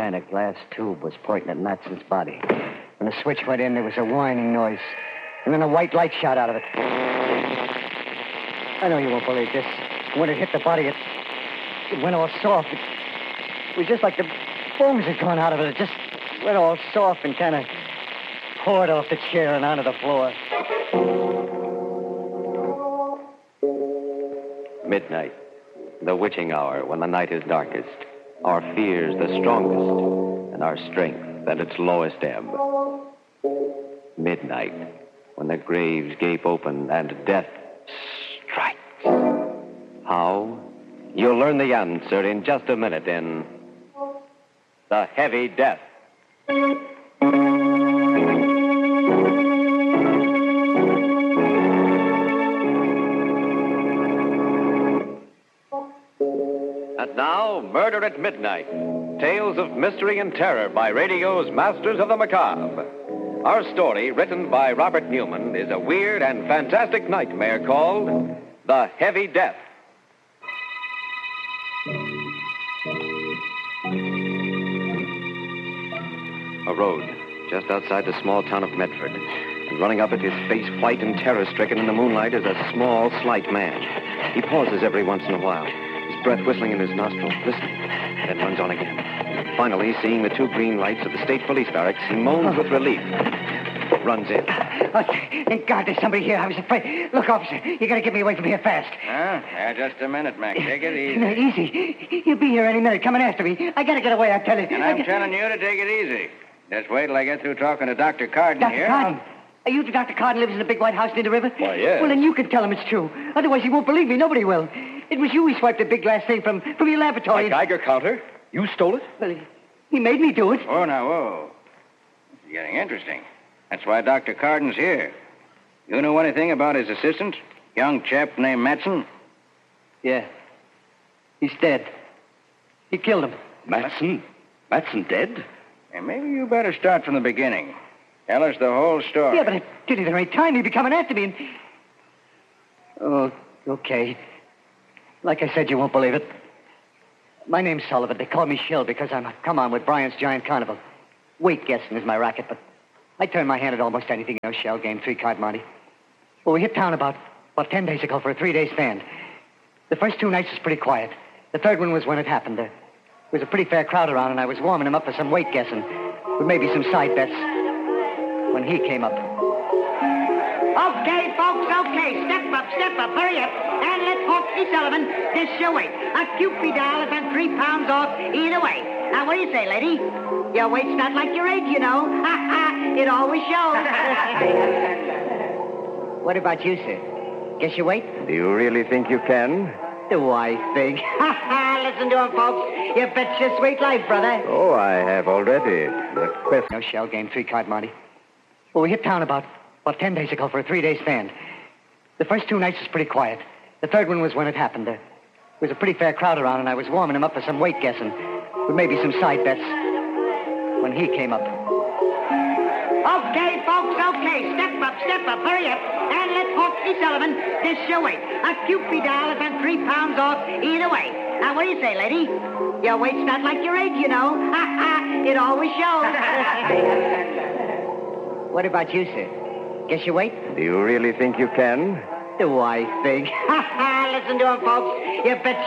kind of glass tube was pointing at Matson's body. When the switch went in, there was a whining noise. And then a white light shot out of it. I know you won't believe this. When it hit the body, it went all soft. It was just like the bones had gone out of it. It just went all soft and kind of poured off the chair and onto the floor. Midnight, the witching hour when the night is darkest, our fears the strongest, and our strength at its lowest ebb. Midnight, when the graves gape open and death strikes. How? You'll learn the answer in just a minute in The Heavy Death. And now, Murder at Midnight. Tales of mystery and terror by radio's Masters of the Macabre. Our story, written by Robert Newman, is a weird and fantastic nightmare called The Heavy Death. A road just outside the small town of Medford. And running up it, his face white and terror-stricken in the moonlight, is a small, slight man. He pauses every once in a while, his breath whistling in his nostrils, listening, and then runs on again. Finally, seeing the two green lights of the state police barracks, he moans with relief. Runs in. Oh, thank God there's somebody here. I was afraid. Look, officer, you got to get me away from here fast. Just a minute, Mac. Take it easy. No, easy. He'll be here any minute coming after me. I got to get away, I tell you. And I'm telling you to take it easy. Just wait till I get through talking to Dr. Carden here. Dr. Carden? Are you the Dr. Carden lives in the big white house near the river? Why, yes. Well, then you can tell him it's true. Otherwise, he won't believe me. Nobody will. It was you who swiped the big glass thing from your laboratory. A Geiger counter? You stole it? Well, he made me do it. Oh, now, whoa. This is getting interesting. That's why Dr. Carden's here. You know anything about his assistant? Young chap named Matson? Yeah. He's dead. He killed him. Matson? Matson dead? Hey, maybe you better start from the beginning. Tell us the whole story. Yeah, but I did it the right time. He'd be coming after me and... Oh, okay. Like I said, you won't believe it. My name's Sullivan. They call me Shill because I'm a come-on with Bryant's Giant Carnival. Weight guessing is my racket, but I turn my hand at almost anything. You know, shell game, 3-card Monte. Well, we hit town about 10 days ago for a 3-day stand. The first 2 nights was pretty quiet. The third one was when it happened. There was a pretty fair crowd around, and I was warming him up for some weight guessing, with maybe some side bets, when he came up. Okay, folks, okay. Step up, hurry up. And let's Hawksy Sullivan dish your weight. A Cupid doll is on 3 pounds off either way. Now, what do you say, lady? Your weight's not like your age, you know. It always shows. What about you, sir? Guess your weight? Do you really think you can? Do I think? Listen to him, folks. You bet your sweet life, brother. Oh, I have already. The question... No shell game, 3-card Monte. Well, we hit town about 10 days ago for a 3-day stand. The first 2 nights was pretty quiet. The third one was when it happened. There was a pretty fair crowd around, and I was warming him up for some weight guessing, with maybe some side bets, when he came up. Okay, folks, okay. Step up, hurry up. And let's Hawksy Sullivan dish your weight. A Cupid doll is on 3 pounds off either way. Now, what do you say, lady? Your weight's not like your age, you know. It always shows. What about you, sir? Guess your weight? Do you really think you can? Do I think? Listen to him, folks. You bet